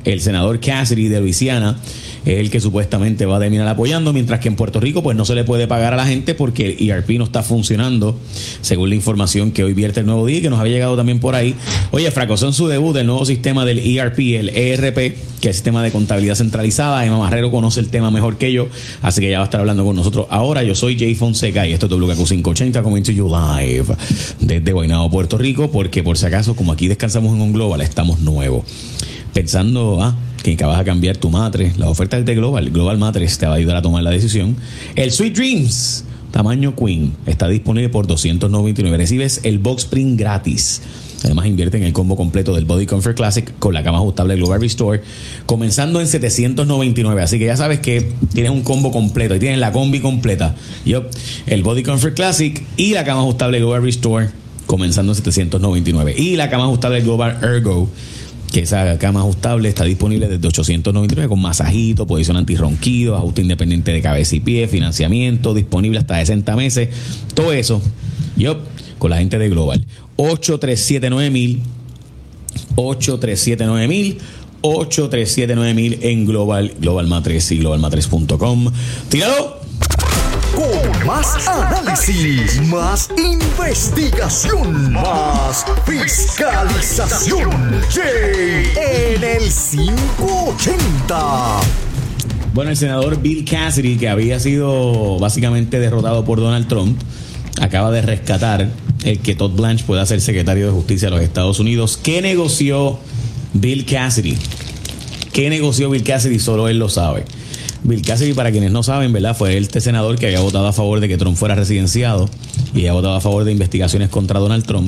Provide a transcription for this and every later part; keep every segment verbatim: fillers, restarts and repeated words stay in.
el senador Cassidy de Luisiana es el que supuestamente va a terminar apoyando, mientras que en Puerto Rico pues no se le puede pagar a la gente porque el E R P no está funcionando, según la información que hoy vierte el Nuevo Día, que nos había llegado también por ahí. Oye, fracasó en su debut del nuevo sistema del E R P, el E R P, que es el sistema de contabilidad centralizada. Emma Marrero conoce el tema mejor que yo, así que ya va a estar hablando con nosotros ahora. Yo soy Jay Fonseca y esto es W K Q quinientos ochenta, coming to you live desde Guaynabo, Puerto Rico, porque por si acaso, como aquí descansamos en un Global, estamos nuevos. Pensando, ah, que vas a cambiar tu matres, la oferta es de Global. Global Matres te va a ayudar a tomar la decisión. El Sweet Dreams tamaño Queen está disponible por doscientos noventa y nueve. Recibes el box spring gratis. Además, invierte en el combo completo del Body Comfort Classic con la cama ajustable Global Restore, comenzando en setecientos noventa y nueve. Así que ya sabes que tienes un combo completo. Y tienes la combi completa. Yo, el Body Comfort Classic y la cama ajustable Global Restore, comenzando en setecientos noventa y nueve. Y la cama ajustable Global Ergo, que esa cama ajustable está disponible desde ochocientos noventa y nueve con masajito, posición antirronquido, ajuste independiente de cabeza y pie, financiamiento, disponible hasta sesenta meses. Todo eso, yo, con la gente de Global. ocho tres siete nueve mil, ocho tres siete nueve mil, ocho tres siete nueve mil en Global, Global Matres y global matres punto com. ¡Tíralo! Con más análisis, más investigación, más fiscalización. Jay en el quinientos ochenta. Bueno, el senador Bill Cassidy, que había sido básicamente derrotado por Donald Trump, acaba de rescatar el que Todd Blanche pueda ser secretario de Justicia de los Estados Unidos. ¿Qué negoció Bill Cassidy? ¿Qué negoció Bill Cassidy? Solo él lo sabe. Bill Cassidy, para quienes no saben, ¿verdad?, fue este senador que había votado a favor de que Trump fuera residenciado y había votado a favor de investigaciones contra Donald Trump.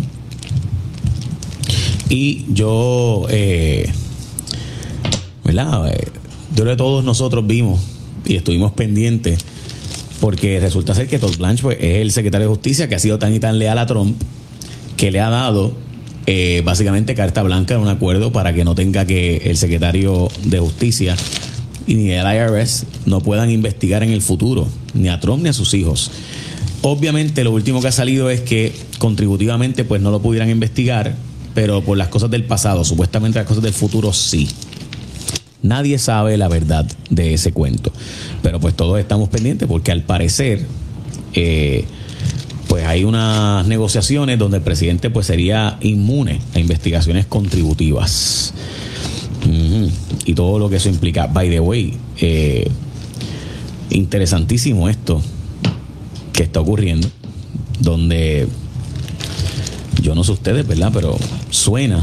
Y yo, eh, ¿verdad?, eh, yo creo que todos nosotros vimos y estuvimos pendientes, porque resulta ser que Todd Blanche pues, es el secretario de Justicia que ha sido tan y tan leal a Trump, que le ha dado eh, básicamente carta blanca en un acuerdo para que no tenga que el secretario de Justicia y ni el I R S no puedan investigar en el futuro ni a Trump ni a sus hijos. Obviamente lo último que ha salido es que contributivamente pues no lo pudieran investigar, pero por las cosas del pasado, supuestamente las cosas del futuro sí. Nadie sabe la verdad de ese cuento, pero pues todos estamos pendientes porque al parecer eh, pues hay unas negociaciones donde el presidente pues sería inmune a investigaciones contributivas. Uh-huh. Y todo lo que eso implica. By the way, eh, interesantísimo esto que está ocurriendo, donde yo no sé ustedes, ¿verdad?, pero suena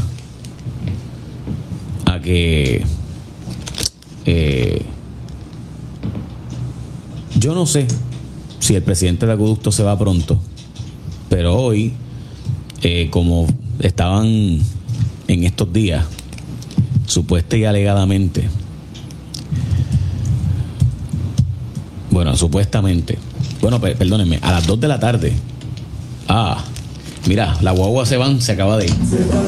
a que eh, yo no sé si el presidente de Acueducto se va pronto, pero hoy eh, como estaban en estos días supuesta y alegadamente, bueno, supuestamente, bueno, per- perdónenme, a las dos de la tarde, ah, mira, la guagua se van, se acaba de ir.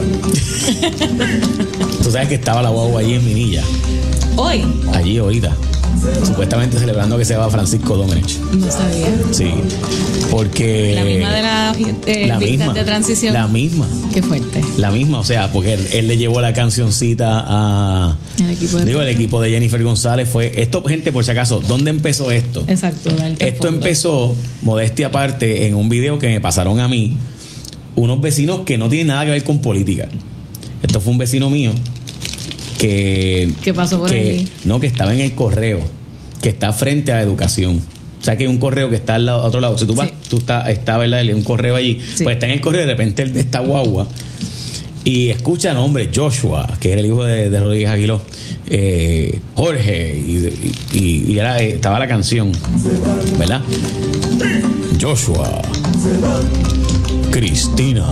Tú sabes que estaba la guagua allí en Minilla. Hoy. Allí ahorita. Supuestamente celebrando que se va Francisco Domenech. No sabía. Sí, porque La misma de la, eh, la misma, de transición. La misma. Qué fuerte. La misma, o sea, porque él, él le llevó la cancioncita a El equipo de digo, el equipo de Jennifer González. Fue esto, gente, por si acaso, ¿dónde empezó esto? Exacto. Esto empezó, modestia aparte, en un video que me pasaron a mí unos vecinos que no tienen nada que ver con política. Esto fue un vecino mío que ¿Qué pasó por que, ahí? No, que estaba en el correo, que está frente a la educación. O sea, que hay un correo que está al lado, otro lado. Si tú vas, sí. tú estás, está, ¿verdad? Un correo allí. Sí. Pues está en el correo, de repente él de esta guagua y escucha el nombre Joshua, que era el hijo de, de Rodríguez Aguiló, eh, Jorge, y, y, y era, estaba la canción, ¿verdad? Joshua, Cristina.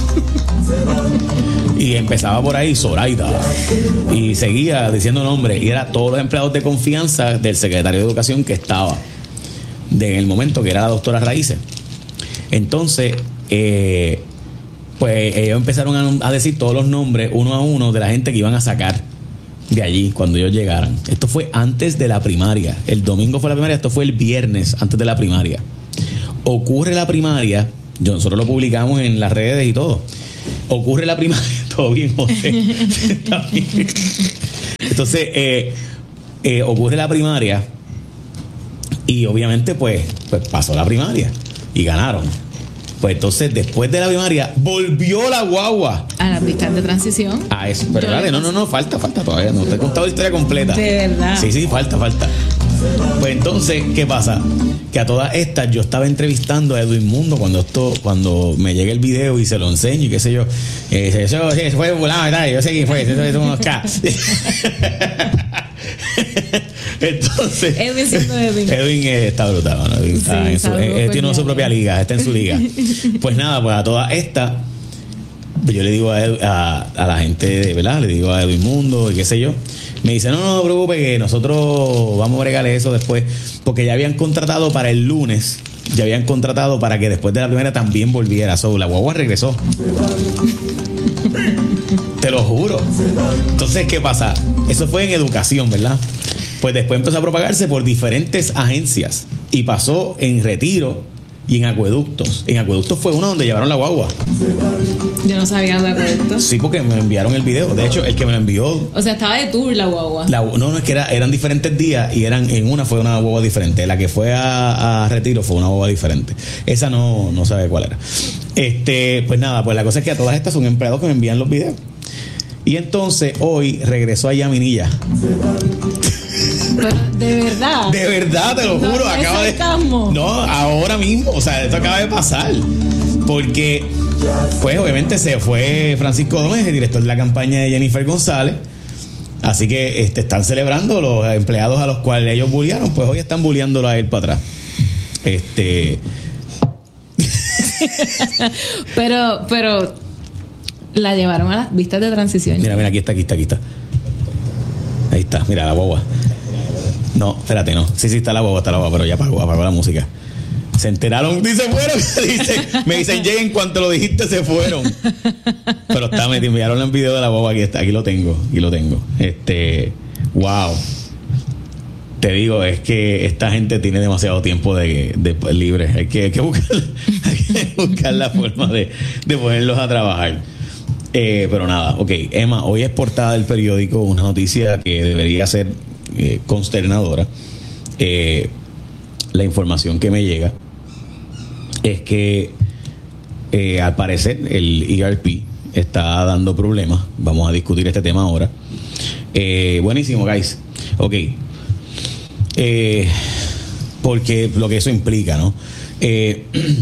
Y empezaba por ahí Zoraida y seguía diciendo nombres, y era todos los empleados de confianza del secretario de Educación que estaba de, en el momento, que era la doctora Raíces. Entonces eh, pues ellos empezaron a, a decir todos los nombres uno a uno de la gente que iban a sacar de allí cuando ellos llegaran. Esto fue antes de la primaria. El domingo fue la primaria, esto fue el viernes antes de la primaria. Ocurre la primaria, yo, nosotros lo publicamos en las redes y todo. Ocurre la primaria, todo bien, José. Está bien. Entonces, eh, eh, ocurre la primaria y obviamente pues, pues pasó la primaria y ganaron. Pues entonces, después de la primaria, volvió la guagua a la pista de transición. Ah, eso. Pero dale, no, no, no, falta, falta todavía. No te he contado la historia completa. De verdad. Sí, sí, falta, falta. Pues entonces, ¿qué pasa? Que a todas estas yo estaba entrevistando a Edwin Mundo cuando esto, cuando me llega el video y se lo enseño y qué sé yo. Eh, eso, eso fue volado, tal, yo sé quién fue, eso es unos K. Entonces, Edwin siendo Edwin. Edwin eh, está brutal, ¿no? Edwin está Sí, en su, eh, él tiene su propia liga, está en su liga. Pues nada, pues a todas estas, yo le digo a, Ed, a, a la gente, de verdad, le digo a Edwin Mundo y qué sé yo. Me dice, no, no, no preocupe, que nosotros vamos a bregarle eso después, porque ya habían contratado para el lunes, ya habían contratado para que después de la primera también volviera. So, la guagua regresó. Te lo juro. Entonces, ¿qué pasa? Eso fue en educación, ¿verdad? Pues después empezó a propagarse por diferentes agencias y pasó en Retiro y en Acueductos. En Acueductos fue una donde llevaron la guagua. Yo no sabía de acuerdo. Sí, porque me enviaron el video. De hecho, el que me lo envió... O sea, estaba de tour la guagua. La, no, no, es que era, eran diferentes días y eran en una fue una guagua diferente. La que fue a, a Retiro fue una guagua diferente. Esa no, no sabe cuál era. Este, pues nada, pues la cosa es que a todas estas son empleados que me envían los videos. Y entonces hoy regresó a Yaminilla. Pero, de verdad. De verdad, te lo No, juro. no es acaba de, sarcasmo. no, ahora mismo. O sea, esto acaba de pasar. Porque, pues, obviamente se fue Francisco Gómez, el director de la campaña de Jennifer González. Así que este, están celebrando los empleados a los cuales ellos bullearon. Pues hoy están bulleándolo a él para atrás. Este. pero, pero la llevaron a las vistas de transición. Mira, mira, aquí está, aquí está, aquí está. Ahí está, mira la guagua. No, espérate, no. Sí, sí, está la guagua, está la guagua, pero ya apagó, apagó la música. Se enteraron, dice, fueron. Dice, me dicen, Jay, en cuanto lo dijiste, se fueron. Pero está, me enviaron el video de la guagua, aquí está, aquí lo tengo, aquí lo tengo. Este, wow. Te digo, es que esta gente tiene demasiado tiempo de, de libre. Hay que, hay que buscar, hay que buscar la forma de, de ponerlos a trabajar. Eh, pero nada, ok, Emma, hoy es portada del periódico una noticia que debería ser eh, consternadora. Eh, la información que me llega es que eh, al parecer el E R P está dando problemas. Vamos a discutir este tema ahora. Eh, buenísimo, guys. Ok. Eh, porque lo que eso implica, ¿no? Eh,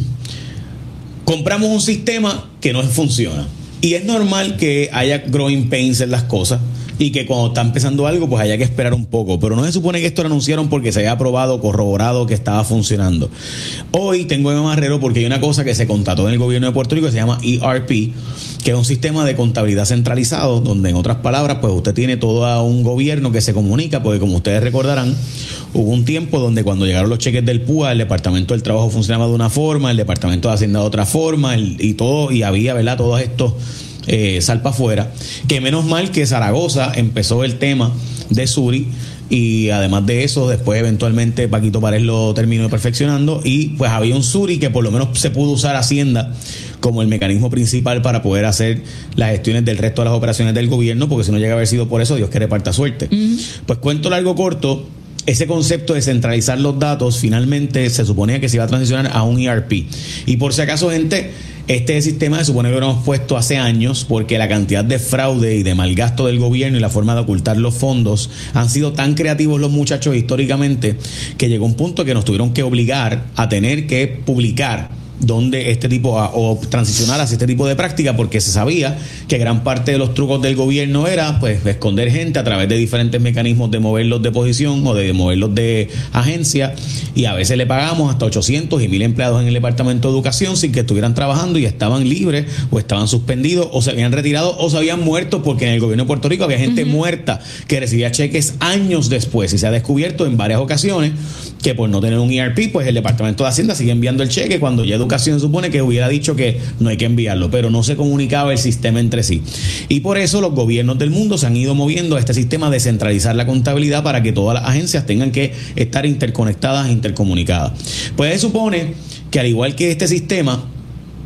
compramos un sistema que no funciona. Y es normal que haya growing pains en las cosas y que cuando está empezando algo pues haya que esperar un poco, pero no se supone que esto lo anunciaron porque se haya aprobado, corroborado que estaba funcionando. Hoy tengo en Marrero porque hay una cosa que se contrató en el gobierno de Puerto Rico que se llama E R P, que es un sistema de contabilidad centralizado, donde en otras palabras pues usted tiene todo un gobierno que se comunica, porque como ustedes recordarán, hubo un tiempo donde cuando llegaron los cheques del P U A, el Departamento del Trabajo funcionaba de una forma, el Departamento de Hacienda de otra forma, el, y todo, y había, ¿verdad?, todos estos eh, salpa afuera, que menos mal que Zaragoza empezó el tema de Suri, y además de eso, después eventualmente Paquito Párez lo terminó perfeccionando, y pues había un Suri que por lo menos se pudo usar Hacienda como el mecanismo principal para poder hacer las gestiones del resto de las operaciones del gobierno, porque si no llega a haber sido por eso, Dios que reparta suerte. Uh-huh. Pues cuento largo corto, ese concepto de centralizar los datos finalmente se suponía que se iba a transicionar a un E R P. Y por si acaso, gente, este sistema se supone que lo hemos puesto hace años porque la cantidad de fraude y de malgasto del gobierno y la forma de ocultar los fondos han sido tan creativos los muchachos históricamente que llegó un punto que nos tuvieron que obligar a tener que publicar donde este tipo a, o transicionar hacia este tipo de práctica, porque se sabía que gran parte de los trucos del gobierno era pues esconder gente a través de diferentes mecanismos de moverlos de posición o de moverlos de agencia, y a veces le pagamos hasta ochocientos y mil empleados en el Departamento de Educación sin que estuvieran trabajando y estaban libres o estaban suspendidos o se habían retirado o se habían muerto, porque en el gobierno de Puerto Rico había gente uh-huh. muerta que recibía cheques años después, y se ha descubierto en varias ocasiones que por no tener un E R P pues el Departamento de Hacienda sigue enviando el cheque cuando ya Educación supone que hubiera dicho que no hay que enviarlo, pero no se comunicaba el sistema entre sí. Y por eso los gobiernos del mundo se han ido moviendo a este sistema de centralizar la contabilidad para que todas las agencias tengan que estar interconectadas e intercomunicadas. Pues se supone que al igual que este sistema,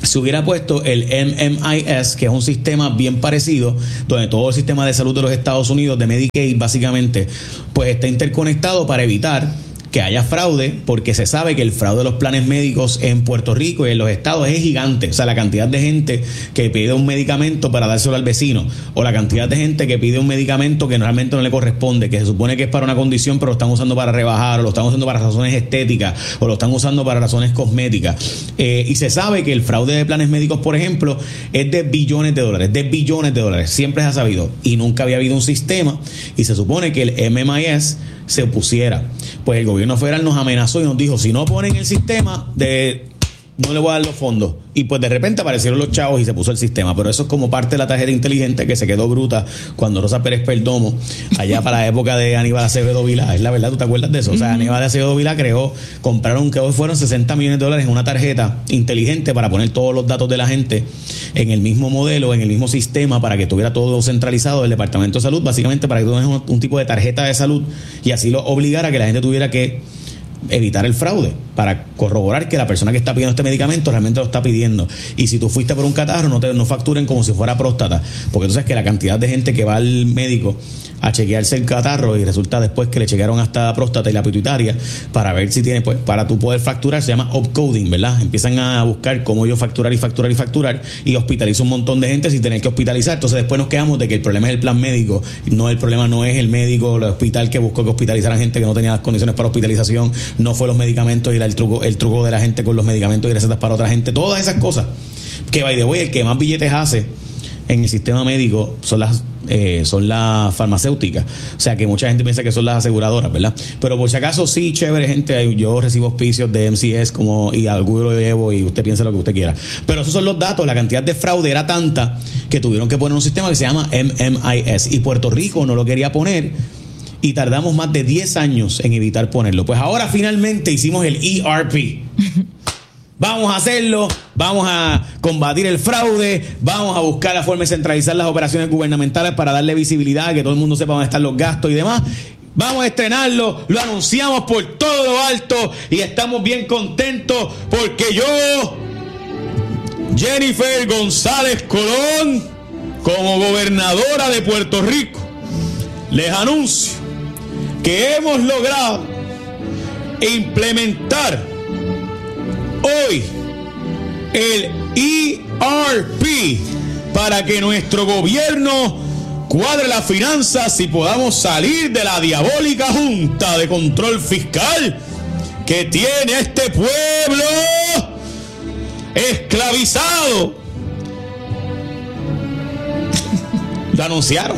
se hubiera puesto el M M I S, que es un sistema bien parecido, donde todo el sistema de salud de los Estados Unidos, de Medicaid, básicamente, pues está interconectado para evitar que haya fraude, porque se sabe que el fraude de los planes médicos en Puerto Rico y en los estados es gigante. O sea, la cantidad de gente que pide un medicamento para dárselo al vecino, o la cantidad de gente que pide un medicamento que realmente no le corresponde, que se supone que es para una condición, pero lo están usando para rebajar, o lo están usando para razones estéticas, o lo están usando para razones cosméticas. Eh, y se sabe que el fraude de planes médicos, por ejemplo, es de billones de dólares, de billones de dólares. Siempre se ha sabido. Y nunca había habido un sistema, y se supone que el M M I S se opusiera. Pues el gobierno federal nos amenazó y nos dijo, si no ponen el sistema, de no le voy a dar los fondos. Y pues de repente aparecieron los chavos y se puso el sistema. Pero eso es como parte de la tarjeta inteligente que se quedó bruta cuando Rosa Pérez Perdomo, allá para la época de Aníbal Acevedo Vilá. Es la verdad, ¿tú te acuerdas de eso? O sea, Aníbal Acevedo Vilá creó, compraron, que hoy fueron sesenta millones de dólares en una tarjeta inteligente para poner todos los datos de la gente en el mismo modelo, en el mismo sistema, para que estuviera todo centralizado del Departamento de Salud, básicamente para que tuvieras un, un tipo de tarjeta de salud y así lo obligara a que la gente tuviera que evitar el fraude, para corroborar que la persona que está pidiendo este medicamento realmente lo está pidiendo. Y si tú fuiste por un catarro, no te no facturen como si fuera próstata, porque entonces que la cantidad de gente que va al médico a chequearse el catarro y resulta después que le chequearon hasta la próstata y la pituitaria para ver si tiene, pues para tú poder facturar, se llama upcoding, ¿verdad? Empiezan a buscar cómo yo facturar y facturar y facturar y hospitaliza un montón de gente sin tener que hospitalizar. Entonces después nos quedamos de que el problema es el plan médico, no, el problema no es el médico, el hospital que buscó que hospitalizara gente que no tenía las condiciones para hospitalización, no fue los medicamentos y era el truco, el truco de la gente con los medicamentos y recetas para otra gente, todas esas cosas que, by the way, el que más billetes hace en el sistema médico son las eh, son las farmacéuticas. O sea que mucha gente piensa que son las aseguradoras, ¿verdad? Pero por si acaso, sí, chévere, gente, yo recibo auspicios de M C S como, y alguno lo llevo y usted piensa lo que usted quiera. Pero esos son los datos. La cantidad de fraude era tanta que tuvieron que poner un sistema que se llama M M I S y Puerto Rico no lo quería poner y tardamos más de diez años en evitar ponerlo. Pues ahora finalmente hicimos el E R P. Vamos a hacerlo, vamos a combatir el fraude, vamos a buscar la forma de centralizar las operaciones gubernamentales para darle visibilidad, que todo el mundo sepa dónde están los gastos y demás. Vamos a estrenarlo, lo anunciamos por todo lo alto y estamos bien contentos porque yo, Jennifer González Colón, como gobernadora de Puerto Rico, les anuncio que hemos logrado implementar hoy el E R P para que nuestro gobierno cuadre las finanzas y podamos salir de la diabólica Junta de Control Fiscal que tiene este pueblo esclavizado. Lo anunciaron.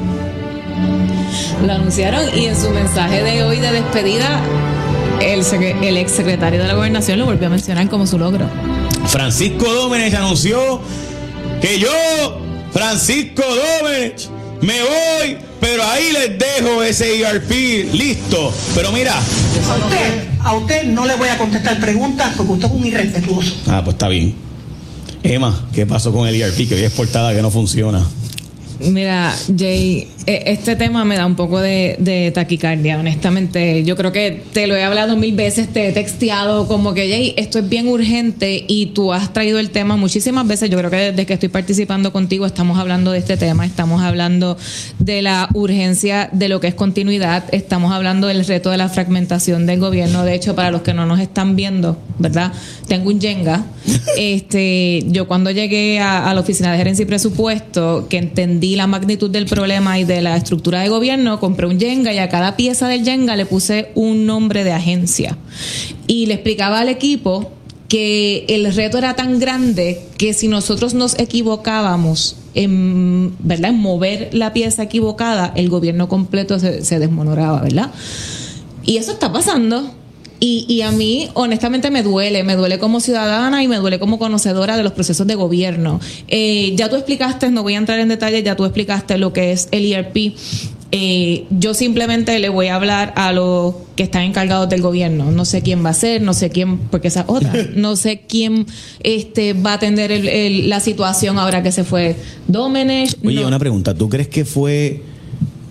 Lo anunciaron y en su mensaje de hoy de despedida El, el ex secretario de la Gobernación lo volvió a mencionar como su logro. Francisco Domenech anunció que yo, Francisco Domenech, me voy, pero ahí les dejo ese E R P listo. Pero mira, a usted, a usted no le voy a contestar preguntas porque usted es un irrespetuoso. Ah, pues está bien. Emma, ¿qué pasó con el E R P? Que hoy es portada que no funciona. Mira, Jay, este tema me da un poco de, de taquicardia, honestamente. Yo creo que te lo he hablado mil veces, te he texteado como que, Jay, esto es bien urgente y tú has traído el tema muchísimas veces. Yo creo que desde que estoy participando contigo estamos hablando de este tema, estamos hablando de la urgencia de lo que es continuidad, estamos hablando del reto de la fragmentación del gobierno. De hecho, para los que no nos están viendo, ¿verdad? Tengo un Jenga. Este, yo cuando llegué a, a la oficina de gerencia y presupuesto, que entendí la magnitud del problema y de la estructura de gobierno, compré un Jenga y a cada pieza del Jenga le puse un nombre de agencia y le explicaba al equipo que el reto era tan grande que si nosotros nos equivocábamos en, ¿verdad?, en mover la pieza equivocada, el gobierno completo se, se desmonoraba, ¿verdad? Y eso está pasando. Y, y a mí, honestamente, me duele. Me duele como ciudadana y me duele como conocedora de los procesos de gobierno. Eh, ya tú explicaste, no voy a entrar en detalle, ya tú explicaste lo que es el E R P. Eh, yo simplemente le voy a hablar a los que están encargados del gobierno. No sé quién va a ser, no sé quién, porque esa es otra. No sé quién este, va a atender el, el, la situación ahora que se fue Domenech. Oye, no. Una pregunta. ¿Tú crees que fue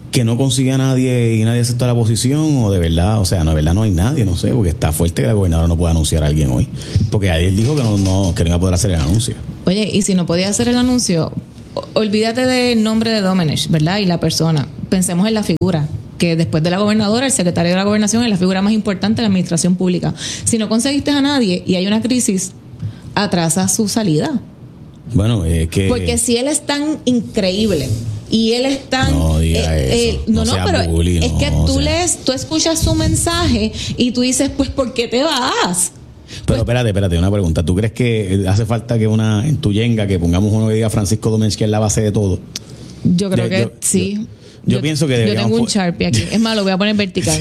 que no consigue a nadie y nadie acepta la posición, o de verdad, o sea, no, de verdad no hay nadie, no sé, porque está fuerte que la gobernadora no pueda anunciar a alguien hoy, porque ayer dijo que no, no, que no iba a poder hacer el anuncio. Oye, y si no podía hacer el anuncio, olvídate del nombre de Domenech, ¿verdad? Y la persona, pensemos en la figura, que después de la gobernadora, el secretario de la gobernación es la figura más importante de la administración pública. Si no conseguiste a nadie y hay una crisis, atrasa su salida. Bueno, es eh, que... Porque si él es tan increíble y él es tan... No diga eh, eso. Eh, no, no, no pero bully, es no, que tú o sea. lees, tú escuchas su mensaje y tú dices, pues, ¿por qué te vas? Pero Pues, espérate, espérate, una pregunta. ¿Tú crees que hace falta que una en tu yenga, que pongamos uno que diga Francisco Domenech, que es la base de todo? yo creo Yo- que yo- sí. yo- yo pienso que Yo deberíamos tengo un po- Sharpie aquí. Es más, lo voy a poner vertical.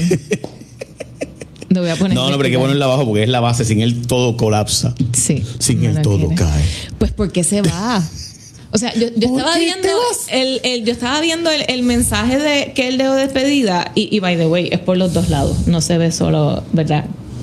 Lo voy a poner No, no, pero hay que vertical. ponerla abajo porque es la base. Sin él todo colapsa. Sí. Sin no él lo todo tiene. cae. Pues porque se va. O sea, yo, yo ¿Por estaba qué viendo te vas? el, el, yo estaba viendo el, el mensaje de que él dejó de despedida y, y by the way, es por los dos lados. No se ve solo, ¿verdad?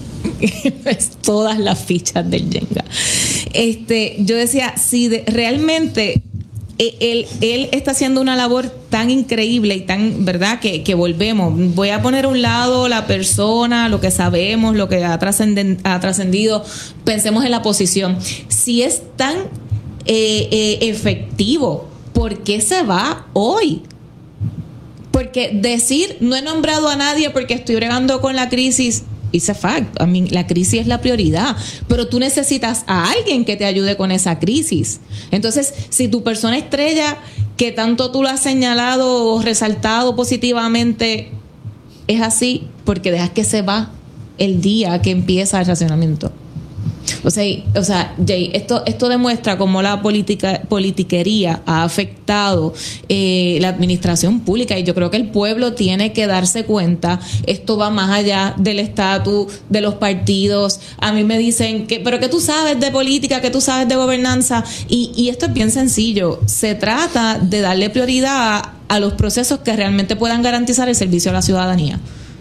Es todas las fichas del Jenga. Este, yo decía, si de, realmente eh, él, él está haciendo una labor tan increíble y tan, ¿verdad? Que, que volvemos. Voy a poner a un lado la persona, lo que sabemos, lo que ha trascenden- ha trascendido. Pensemos en la posición. Si es tan eh, eh, efectivo, ¿por qué se va hoy? Porque decir, no he nombrado a nadie porque estoy bregando con la crisis, it's a fact. I mean, la crisis es la prioridad, pero tú necesitas a alguien que te ayude con esa crisis. Entonces, si tu persona estrella, que tanto tú lo has señalado o resaltado positivamente, es así, porque dejas que se va el día que empieza el racionamiento. O sea, y- o sea, Jay, esto, esto demuestra cómo la política, politiquería ha afectado eh, la administración pública, y yo creo que el pueblo tiene que darse cuenta. Esto va más allá del estatus de los partidos. A mí me dicen que, pero que tú sabes de política, que tú sabes de gobernanza, y, y esto es bien sencillo. Se trata de darle prioridad a, a los procesos que realmente puedan garantizar el servicio a la ciudadanía.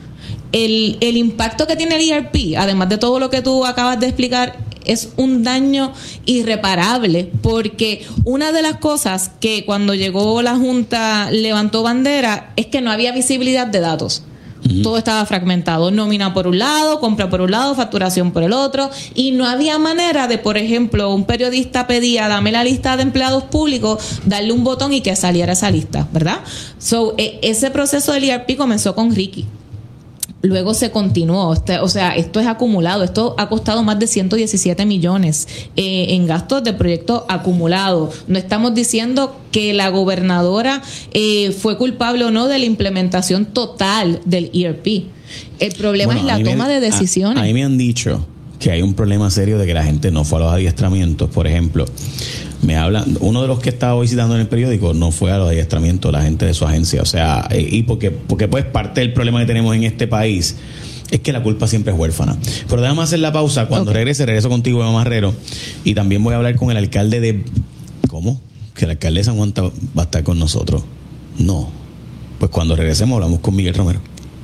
El, el impacto que tiene el E R P, además de todo lo que tú acabas de explicar, es un daño irreparable, porque una de las cosas que cuando llegó la Junta levantó bandera es que no había visibilidad de datos. Uh-huh. Todo estaba fragmentado, nómina por un lado, compra por un lado, facturación por el otro, y no había manera de, por ejemplo, un periodista pedía, dame la lista de empleados públicos, darle un botón y que saliera esa lista, ¿verdad? So, eh, ese proceso del E R P comenzó con Ricky. Luego se continuó, este, o sea, esto es acumulado, esto ha costado más de ciento diecisiete millones eh, en gastos de proyecto acumulado. No estamos diciendo que la gobernadora eh, fue culpable o no de la implementación total del E R P. El problema Bueno, es la toma me, de decisiones. A, a mí me han dicho que hay un problema serio de que la gente no fue a los adiestramientos. Por ejemplo, me hablan, uno de los que estaba visitando en el periódico no fue a los adiestramientos, la gente de su agencia. O sea, y porque, porque pues parte del problema que tenemos en este país es que la culpa siempre es huérfana. Pero déjame hacer la pausa. Cuando okay. regrese, regreso contigo, Emma Marrero. Y también voy a hablar con el alcalde de... ¿Cómo? Que el alcalde de San Juan va a estar con nosotros. No. Pues cuando regresemos hablamos con Miguel Romero.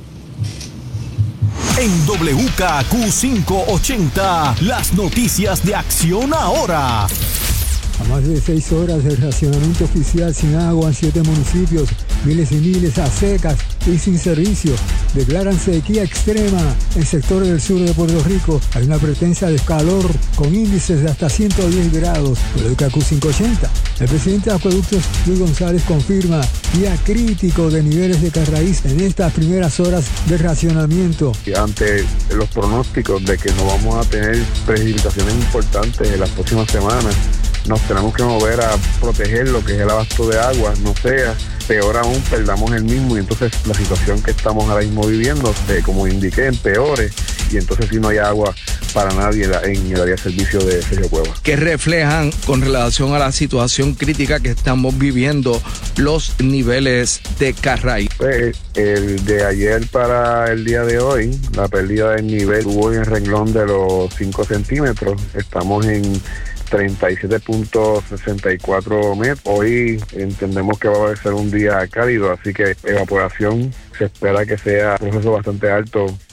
En W K Q quinientos ochenta, las noticias de Acción Ahora. A más de seis horas del racionamiento oficial sin agua en siete municipios, miles y miles a secas y sin servicio. Declaran sequía extrema en sectores del sur de Puerto Rico. Hay una presencia de calor con índices de hasta ciento diez grados. W K Q quinientos ochenta. El presidente de Acueductos, Luis González, confirma día crítico de niveles de carraíz en estas primeras horas de racionamiento. Ante los pronósticos de que no vamos a tener precipitaciones importantes en las próximas semanas, nos tenemos que mover a proteger lo que es el abasto de agua, no sea peor aún, perdamos el mismo, y entonces la situación que estamos ahora mismo viviendo, eh, como indiqué, empeore, y entonces si no hay agua para nadie en el área de servicio de Sergio Cuevas. Que reflejan con relación a la situación crítica que estamos viviendo los niveles de carraíz. Pues, el de ayer para el día de hoy, la pérdida del nivel hubo en el renglón de los cinco centímetros, estamos en treinta y siete punto sesenta y cuatro metros. Hoy entendemos que va a ser un día cálido, así que evaporación se espera que sea un proceso bastante alto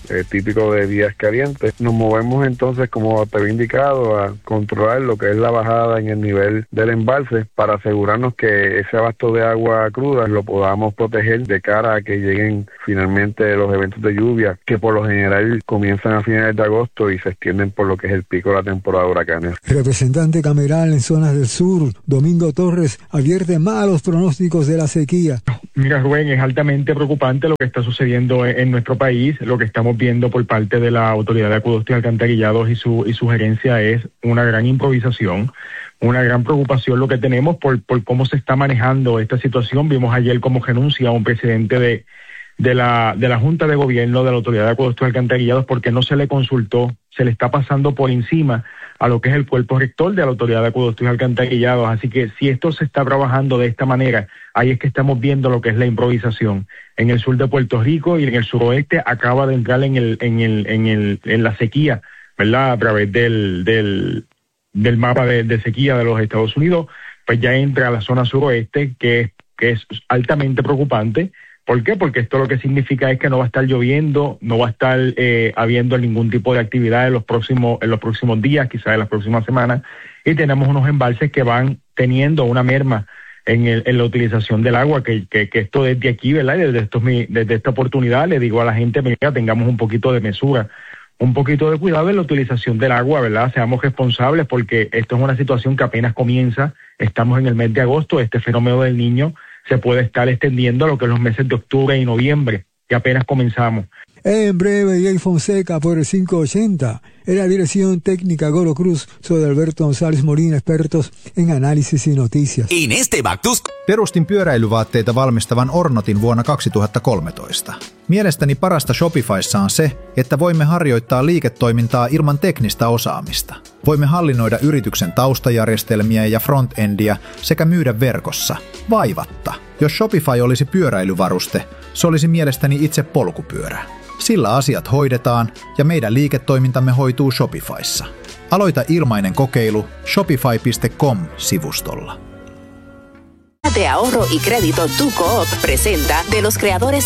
eh, típico de días calientes. Nos movemos entonces, como te había indicado, a controlar lo que es la bajada en el nivel del embalse para asegurarnos que ese abasto de agua cruda lo podamos proteger de cara a que lleguen finalmente los eventos de lluvia, que por lo general comienzan a finales de agosto y se extienden por lo que es el pico de la temporada de huracanes. Representante cameral en zonas del sur, Domingo Torres, advierte malos pronósticos de la sequía. Mira, Rubén, es altamente preocupante lo que está sucediendo en, en nuestro país. Lo que estamos viendo por parte de la Autoridad de Acueductos y Alcantarillados y su, y su gerencia es una gran improvisación, una gran preocupación lo que tenemos por, por cómo se está manejando esta situación. Vimos ayer cómo renuncia un presidente de, de, la, de la Junta de Gobierno de la Autoridad de Acueductos y Alcantarillados porque no se le consultó, se le está pasando por encima a lo que es el cuerpo rector de la Autoridad de Acueductos y Alcantarillados. Así que si esto se está trabajando de esta manera, ahí es que estamos viendo lo que es la improvisación. En el sur de Puerto Rico y en el suroeste acaba de entrar en el, en el, en el, en la sequía, ¿verdad? A través del, del, del mapa de, de sequía de los Estados Unidos, pues ya entra a la zona suroeste, que es, que es altamente preocupante. ¿Por qué? Porque esto lo que significa es que no va a estar lloviendo, no va a estar eh, habiendo ningún tipo de actividad en los próximos en los próximos días, quizás en las próximas semanas, y tenemos unos embalses que van teniendo una merma en, el, en la utilización del agua, que, que, que esto desde aquí, ¿verdad? Desde, estos, desde esta oportunidad le digo a la gente, mira, tengamos un poquito de mesura, un poquito de cuidado en la utilización del agua, ¿verdad? Seamos responsables porque esto es una situación que apenas comienza, estamos en el mes de agosto, este fenómeno del Niño se puede estar extendiendo a lo que es los meses de octubre y noviembre, que apenas comenzamos. En breve, Jay Fonseca por el quinientos ochenta. En la dirección técnica Goro Cruz, soy Alberto González Molina, expertos en análisis y noticias. In este Baktus. Perustin pyöräilyvaatteita valmistavan Ornotin vuonna kaksituhattakolmetoista. Mielestäni parasta Shopifyssa on se, että voimme harjoittaa liiketoimintaa ilman teknistä osaamista. Voimme hallinnoida yrityksen taustajärjestelmiä ja frontendia sekä myydä verkossa, vaivatta. Jos Shopify olisi pyöräilyvaruste, se olisi mielestäni itse polkupyörä. Sillä asiat hoidetaan ja meidän liiketoimintamme hoituu Shopifyssa. Aloita ilmainen kokeilu shopify piste com-sivustolla. De ahorro y crédito Tu Coop presenta de los creadores